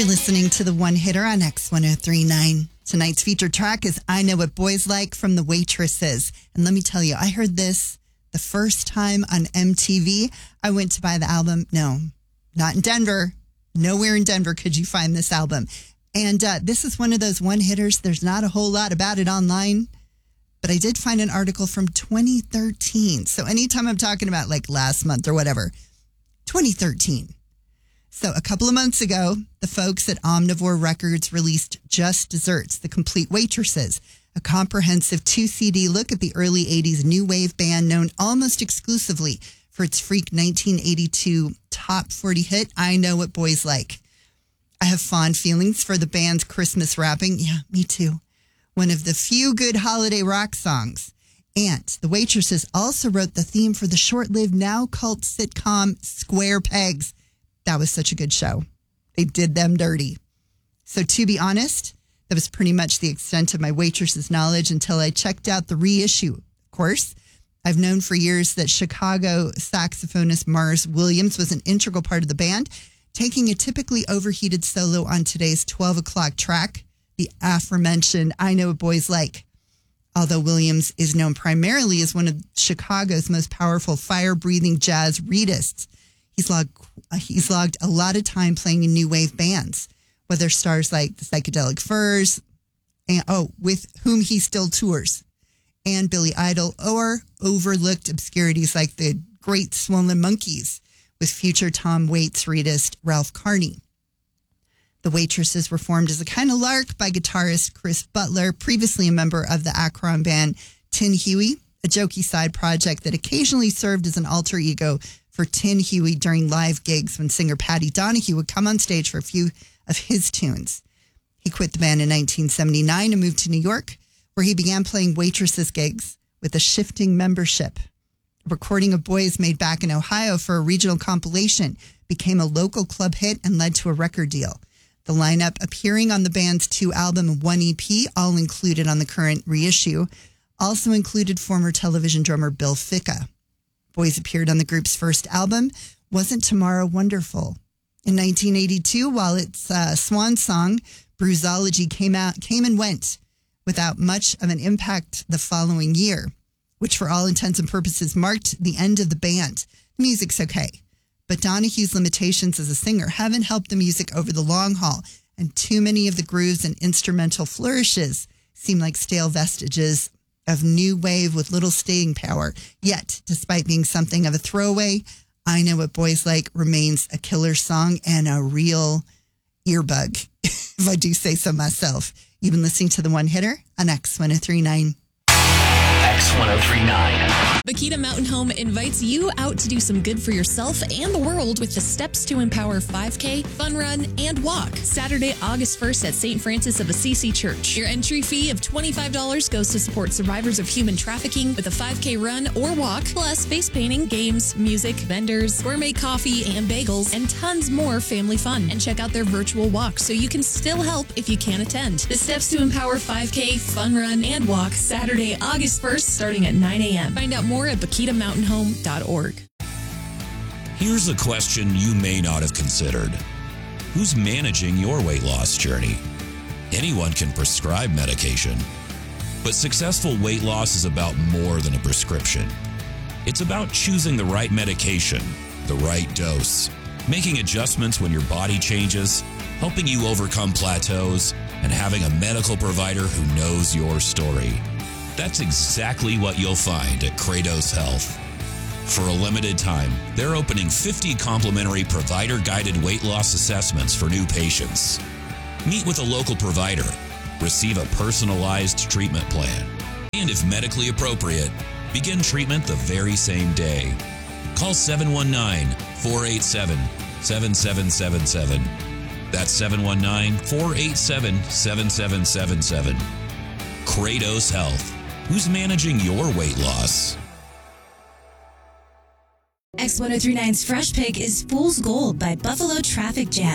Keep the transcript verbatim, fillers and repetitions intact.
You're listening to the One Hitter on X ten thirty-nine. Tonight's featured track is I Know What Boys Like from the Waitresses. And let me tell you, I heard this the first time on M T V. I went to buy the album. No, not in Denver. Nowhere in Denver could you find this album. And uh, this is one of those one hitters. There's not a whole lot about it online, but I did find an article from twenty thirteen. So anytime I'm talking about like last month or whatever, twenty thirteen. So a couple of months ago, the folks at Omnivore Records released Just Desserts, The Complete Waitresses, a comprehensive two-C D look at the early eighties new wave band known almost exclusively for its freak nineteen eighty-two top forty hit, I Know What Boys Like. I have fond feelings for the band's Christmas rapping. Yeah, me too. One of the few good holiday rock songs. And the Waitresses also wrote the theme for the short-lived now cult sitcom Square Pegs. That was such a good show. They did them dirty. So to be honest, that was pretty much the extent of my Waitresses knowledge until I checked out the reissue. Of course, I've known for years that Chicago saxophonist Mars Williams was an integral part of the band, taking a typically overheated solo on today's twelve o'clock track, the aforementioned I Know What Boys Like. Although Williams is known primarily as one of Chicago's most powerful fire-breathing jazz reedists, he's logged, he's logged a lot of time playing in new wave bands, whether stars like the Psychedelic Furs, and oh, with whom he still tours, and Billy Idol, or overlooked obscurities like the Great Swollen Monkeys with future Tom Waits reedist Ralph Carney. The Waitresses were formed as a kind of lark by guitarist Chris Butler, previously a member of the Akron band Tin Huey, a jokey side project that occasionally served as an alter ego for Tin Huey during live gigs when singer Patty Donahue would come on stage for a few of his tunes. He quit the band in nineteen seventy-nine and moved to New York, where he began playing Waitresses gigs with a shifting membership. A recording of Boys made back in Ohio for a regional compilation became a local club hit and led to a record deal. The lineup appearing on the band's two album and one E P, all included on the current reissue, also included former television drummer Bill Ficca. Boys appeared on the group's first album, Wasn't Tomorrow Wonderful? In nineteen eighty-two, while its uh, swan song, Bruisology, came out, came and went without much of an impact the following year, which for all intents and purposes marked the end of the band. The music's okay, but Donahue's limitations as a singer haven't helped the music over the long haul, and too many of the grooves and instrumental flourishes seem like stale vestiges of new wave with little staying power. Yet, despite being something of a throwaway, I Know What Boys Like remains a killer song and a real earbug, if I do say so myself. You've been listening to The One Hitter on X ten thirty-nine. X ten thirty-nine. Bakita Mountain Home invites you out to do some good for yourself and the world with the Steps to Empower five K, Fun Run, and Walk. Saturday, August first at Saint Francis of Assisi Church. Your entry fee of twenty-five dollars goes to support survivors of human trafficking with a five K run or walk, plus face painting, games, music, vendors, gourmet coffee and bagels, and tons more family fun. And check out their virtual walk so you can still help if you can't attend. The Steps to Empower five K, Fun Run, and Walk, Saturday, August first, starting at nine a.m. Find out more at bakita mountain home dot org. Here's a question you may not have considered. Who's managing your weight loss journey? Anyone can prescribe medication, but successful weight loss is about more than a prescription. It's about choosing the right medication, the right dose, making adjustments when your body changes, helping you overcome plateaus, and having a medical provider who knows your story. That's exactly what you'll find at Kratos Health. For a limited time, they're opening fifty complimentary provider-guided weight loss assessments for new patients. Meet with a local provider, receive a personalized treatment plan, and if medically appropriate, begin treatment the very same day. Call seven one nine, four eight seven, seven seven seven seven. That's seven one nine, four eight seven, seven seven seven seven. Kratos Health. Who's managing your weight loss? X ten thirty-nine's Fresh Pick is Fool's Gold by Buffalo Traffic Jam.